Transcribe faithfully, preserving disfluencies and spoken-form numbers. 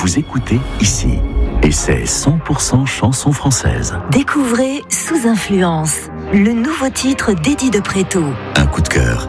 vous écoutez ici. Et c'est cent pour cent chanson française. Découvrez Sous influence, le nouveau titre d'Eddie de Préto. Un coup de cœur